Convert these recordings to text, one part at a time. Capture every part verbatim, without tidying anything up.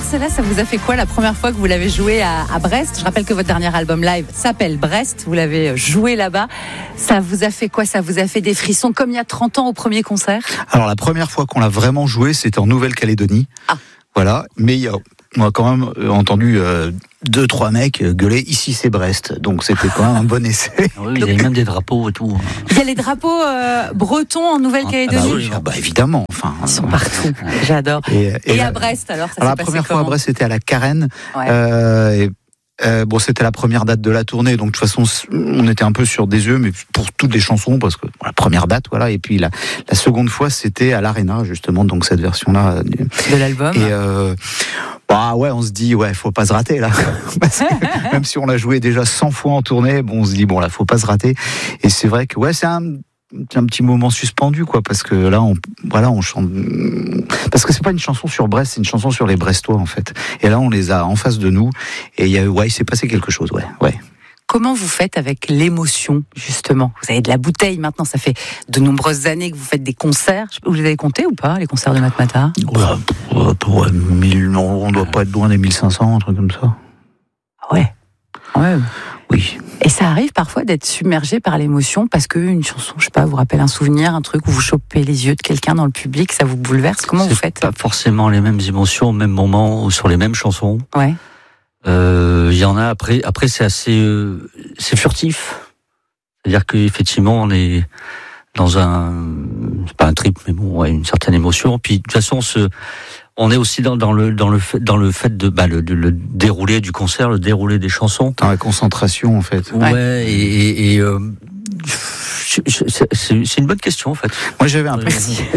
Marcella, ça vous a fait quoi la première fois que vous l'avez joué à, à Brest ? Je rappelle que votre dernier album live s'appelle Brest, vous l'avez joué là-bas. Ça vous a fait quoi ? Ça vous a fait des frissons comme il y a trente ans au premier concert ? Alors la première fois qu'on l'a vraiment joué, c'était en Nouvelle-Calédonie. Ah. Voilà, mais il y a... On a quand même entendu euh, deux, trois mecs gueuler « Ici, c'est Brest ». Donc, c'était quand même un bon essai. Oui, il y a même des drapeaux et tout. Il y a les drapeaux euh, bretons en Nouvelle-Calédonie. Ah bah, oui, ah bah évidemment. Enfin, ils sont partout. J'adore. Et, et, et à Brest, alors, ça alors s'est la première passé fois à Brest, c'était à la Carène. Ouais. Euh, et Euh, bon, c'était la première date de la tournée, donc de toute façon, on était un peu sur des œufs, mais pour toutes les chansons, parce que bon, la première date, voilà. Et puis la, la seconde fois, c'était à l'Arena, justement, donc cette version-là de l'album. Et euh, bah ouais, on se dit, ouais, faut pas se rater là, parce que même si on l'a joué déjà cent fois en tournée, bon, on se dit bon là, faut pas se rater. Et c'est vrai que ouais, c'est un C'est un petit moment suspendu, quoi, parce que là, on, voilà, on chante. Parce que c'est pas une chanson sur Brest, c'est une chanson sur les Brestois, en fait. Et là, on les a en face de nous, et il y a, ouais, il s'est passé quelque chose, ouais, ouais. Comment vous faites avec l'émotion, justement ? Vous avez de la bouteille maintenant, ça fait de nombreuses années que vous faites des concerts. Vous les avez comptés ou pas, les concerts de Matmata ? Ouais, pour mille, non, on doit pas être loin des mille cinq cents, un truc comme ça. Ouais. Ouais. Oui. Et ça arrive parfois d'être submergé par l'émotion parce qu'une chanson, je sais pas, vous rappelle un souvenir, un truc où vous chopez les yeux de quelqu'un dans le public, ça vous bouleverse. Comment c'est vous faites ? Pas forcément les mêmes émotions au même moment ou sur les mêmes chansons. Ouais. Il euh, y en a après. Après, c'est assez, euh, c'est furtif. C'est-à-dire qu'effectivement, on est dans un, c'est pas un trip, mais bon, ouais, une certaine émotion. Puis de toute façon, ce, on est aussi dans, dans le dans le fait dans le fait de bah le, de, le déroulé du concert, le déroulé des chansons. Dans la concentration, en fait. Ouais. ouais et, et, et euh, c'est, c'est une bonne question, en fait. Moi, j'avais un peu.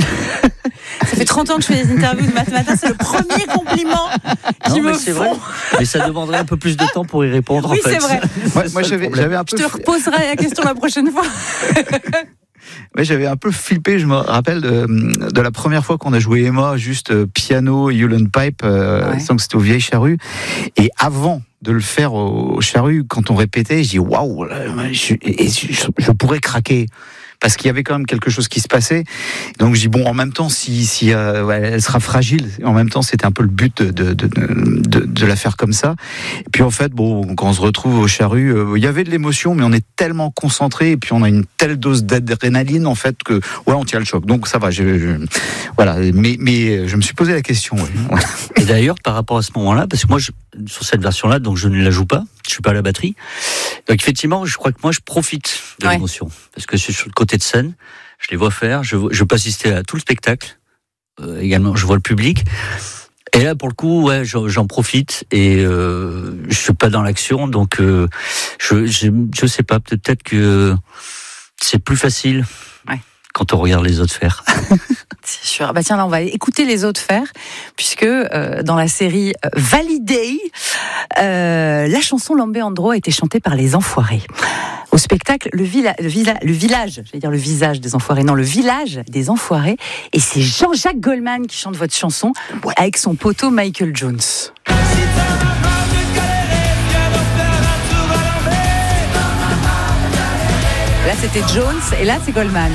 Ça fait trente ans que je fais des interviews de Matmata, c'est le premier compliment qui me c'est font. Vrai. Mais ça demanderait un peu plus de temps pour y répondre, oui, en fait. Oui, c'est vrai. Moi, moi j'avais, j'avais un peu. Je te reposerai la question la prochaine fois. Ouais, j'avais un peu flippé, je me rappelle de, de la première fois qu'on a joué Emma, juste euh, piano, Hewlett Pipe, euh, ouais. Sans que c'était aux Vieilles Charrues. Et avant de le faire aux Charrues, quand on répétait, je dis waouh, je, je, je pourrais craquer. Parce qu'il y avait quand même quelque chose qui se passait. Donc je dis bon, en même temps, si, si euh, ouais, elle sera fragile. En même temps, c'était un peu le but de de, de, de, de la faire comme ça. Et puis en fait, bon, quand on se retrouve aux Charrues, euh, il y avait de l'émotion, mais on est tellement concentré et puis on a une telle dose d'adrénaline en fait que ouais, on tient le choc. Donc ça va. Je, je, voilà. Mais mais je me suis posé la question. Ouais. Et d'ailleurs, par rapport à ce moment-là, parce que moi, je, sur cette version-là, donc je ne la joue pas. Je suis pas à la batterie. Donc effectivement, je crois que moi, je profite de ouais. l'émotion parce que je suis sur le côté de scène, je les vois faire, je, je peux assister à tout le spectacle, euh, également je vois le public, et là pour le coup ouais, j'en, j'en profite et euh, je suis pas dans l'action, donc euh, je, je je sais pas, peut-être que c'est plus facile ouais. quand on regarde les autres faire. C'est sûr. Bah tiens, là on va écouter les autres faire, puisque euh, dans la série euh, Validé, euh, la chanson Lambé Andro a été chantée par les Enfoirés. Au spectacle, le, villa, le, villa, le village, j'allais dire le visage des Enfoirés, non, le village des Enfoirés, et c'est Jean-Jacques Goldman qui chante votre chanson ouais. avec son poteau Michael Jones. Là c'était Jones et là c'est Goldman.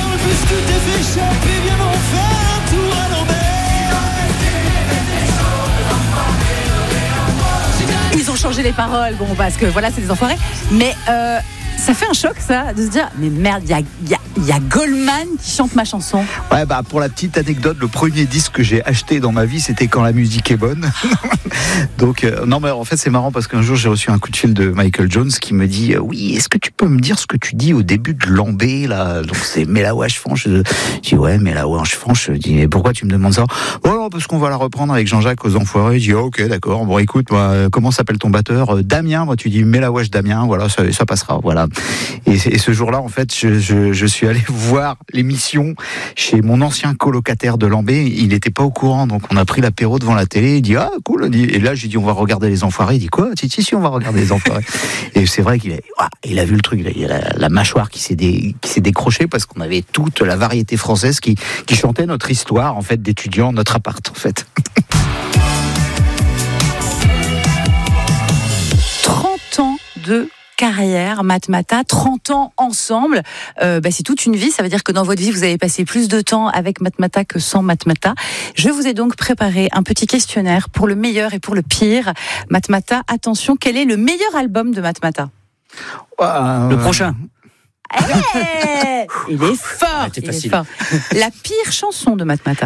Ils ont changé les paroles, bon, parce que voilà, c'est des enfoirés. Mais euh, ça fait un choc, ça, de se dire, mais merde, il y a, y, a, y a Goldman qui chante ma chanson. Ouais, bah, pour la petite anecdote, le premier disque que j'ai acheté dans ma vie, c'était Quand la musique est bonne. Donc, euh, non, mais en fait, c'est marrant parce qu'un jour, j'ai reçu un coup de fil de Michael Jones qui me dit, euh, oui, est-ce que tu peux me dire ce que tu dis au début de Lambé, là? Donc, c'est mais la wesh franche. Je dis, ouais, mais la wesh franche. Je dis, pourquoi tu me demandes ça? Oh, non, parce qu'on va la reprendre avec Jean-Jacques aux Enfoirés. Je dis, oh, ok, d'accord. Bon, écoute, moi, comment s'appelle ton batteur? euh, Damien. Moi, tu dis, mais la wesh Damien. Voilà, ça, ça passera. Voilà. Et, et ce jour-là, en fait, je, je, je suis allé voir l'émission chez mon ancien colocataire de Lambé. Il n'était pas au courant, donc on a pris l'apéro devant la télé. Il dit, ah, cool. Et là, j'ai dit, on va regarder les Enfoirés. Il dit, quoi? Si, si, si, on va regarder les Enfoirés. Et c'est vrai qu'il a, ah, il a vu le truc. Il a la, la mâchoire qui s'est, dé, qui s'est décrochée parce qu'on avait toute la variété française qui, qui chantait notre histoire, en fait, d'étudiants, notre appart, en fait. trente ans de carrière, Matmata, trente ans ensemble. Euh, bah, c'est toute une vie. Ça veut dire que dans votre vie, vous avez passé plus de temps avec Matmata que sans Matmata. Je vous ai donc préparé un petit questionnaire pour le meilleur et pour le pire. Matmata, attention, quel est le meilleur album de Matmata ? Euh... Le prochain. Hey, il est fort, ah, il est fort. La pire chanson de Matmata.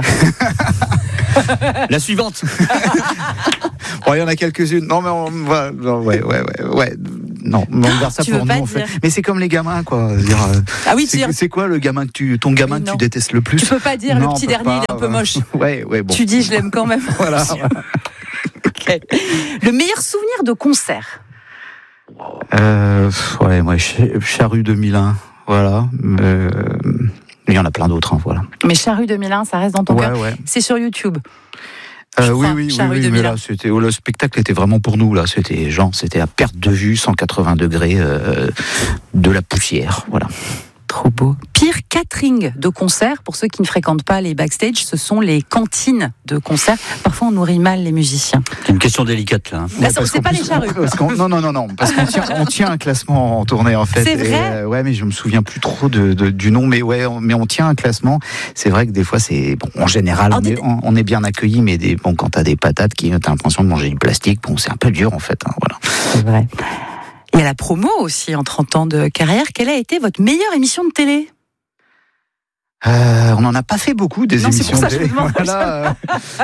La suivante. Bon, il y en a quelques-unes. Non, mais on va. Non, ouais, ouais, ouais, ouais. Non, on garde ça tu pour veux nous. pas En fait. dire. Mais c'est comme les gamins, quoi. Dire, euh, ah oui, c'est, dire... c'est quoi le gamin que tu, ton gamin oui, que tu détestes le plus ? Tu peux pas dire non, le petit dernier, pas, il est un peu moche. Ouais, ouais, bon. Tu dis, je l'aime quand même. Voilà. Okay. Le meilleur souvenir de concert. Euh, ouais, moi, Charrue deux mille un. Voilà. Euh, il y en a plein d'autres, hein, voilà. Mais Charrue deux mille un, ça reste dans ton ouais, cœur. Ouais. C'est sur YouTube. Euh, oui, oui, oui, oui mais là, c'était, oh, le spectacle était vraiment pour nous. Là, c'était genre, c'était à perte de vue, cent quatre-vingts degrés, euh, de la poussière, voilà. Trop beau. Pire catering de concert, pour ceux qui ne fréquentent pas les backstage, ce sont les cantines de concert. Parfois, on nourrit mal les musiciens. C'est une question délicate, là. Hein. Là, ouais, c'est pas plus, les charrues. Parce qu'on, non, non, non, non, parce qu'on tient, on tient un classement en tournée, en fait. C'est vrai. Et, euh, ouais, mais je me souviens plus trop de, de, du nom, mais ouais, on, mais on tient un classement. C'est vrai que des fois, c'est, bon, en général, on, est, on, on est bien accueillis, mais des, bon, quand t'as des patates qui, t'as l'impression de manger du plastique, bon, c'est un peu dur, en fait, hein, voilà. C'est vrai. Il y a la promo aussi, en trente ans de carrière. Quelle a été votre meilleure émission de télé ? Euh, on n'en a pas fait beaucoup des non, émissions c'est pour ça télé. Que je, me voilà.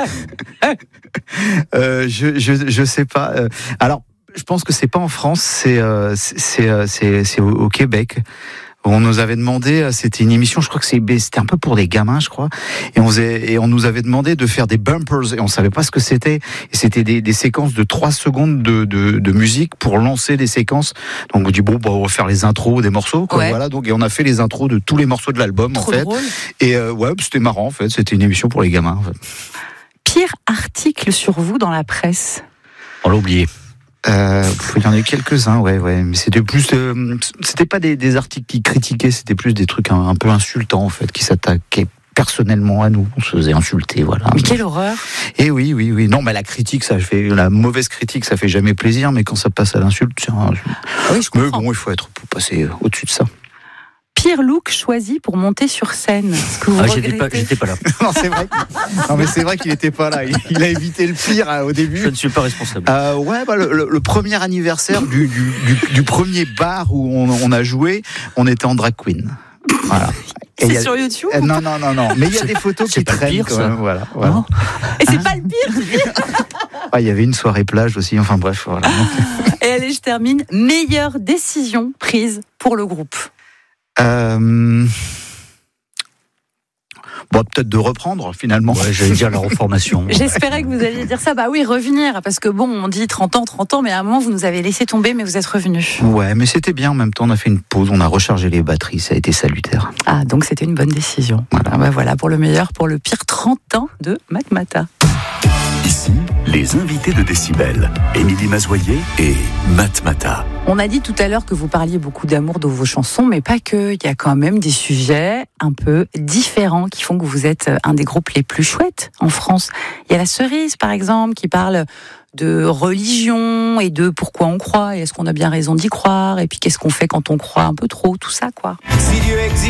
euh, je, je je sais pas. Alors, je pense que c'est pas en France, c'est c'est c'est c'est au Québec. On nous avait demandé, c'était une émission, je crois que c'était un peu pour des gamins, je crois, et on, faisait, et on nous avait demandé de faire des bumpers, et on savait pas ce que c'était, et c'était des, des séquences de trois secondes de, de, de musique pour lancer des séquences. Donc on dit bon, bah, on va faire les intros des morceaux, quoi, ouais. Voilà. Donc et on a fait les intros de tous les morceaux de l'album, trop en fait. Drôle. Et euh, ouais, c'était marrant, en fait. C'était une émission pour les gamins. En fait. Pire article sur vous dans la presse. On l'a oublié. Euh, il y en a eu quelques-uns, ouais, ouais, mais c'était plus, euh, c'était pas des, des articles qui critiquaient, c'était plus des trucs un, un peu insultants en fait, qui s'attaquaient personnellement à nous, on se faisait insulter, voilà. Mais quelle horreur! Et oui, oui, oui, non, mais la critique, ça fait, la mauvaise critique, ça fait jamais plaisir, mais quand ça passe à l'insulte, c'est un... oui, je comprends. Mais bon, il faut être pour passer au-dessus de ça. Pire look choisi pour monter sur scène. Ce que vous ah, j'étais pas, j'étais pas là. non, c'est vrai. Non, mais c'est vrai qu'il était pas là. Il, il a évité le pire hein, au début. Je ne suis pas responsable. Euh, ouais, bah, le, le, le premier anniversaire du, du, du, du premier bar où on, on a joué, on était en drag queen. Voilà. Et c'est a, sur YouTube euh, Non, non, non, non. Mais il y a des photos c'est qui pas traînent pire, quand ça. même. Voilà, voilà. Oh. Et c'est hein pas le pire. Ah, il y avait une soirée plage aussi. Enfin bref, voilà. Et allez, je termine. Meilleure décision prise pour le groupe. Euh... Bon, peut-être de reprendre finalement. Ouais, j'allais dire la reformation. J'espérais que vous alliez dire ça. Bah oui, revenir. Parce que bon, on dit trente ans, trente ans, mais à un moment, vous nous avez laissé tomber, mais vous êtes revenus. Ouais, mais c'était bien. En même temps, on a fait une pause, on a rechargé les batteries. Ça a été salutaire. Ah, donc c'était une bonne décision. Voilà, bah voilà pour le meilleur, pour le pire, trente ans de Matmata. Ici, les invités de Décibel, Émilie Mazoyer et Matmata. On a dit tout à l'heure que vous parliez beaucoup d'amour dans vos chansons, mais pas que. Il y a quand même des sujets un peu différents qui font que vous êtes un des groupes les plus chouettes en France. Il y a La Cerise, par exemple, qui parle de religion et de pourquoi on croit et est-ce qu'on a bien raison d'y croire et puis qu'est-ce qu'on fait quand on croit un peu trop, tout ça, quoi. Si Dieu existe.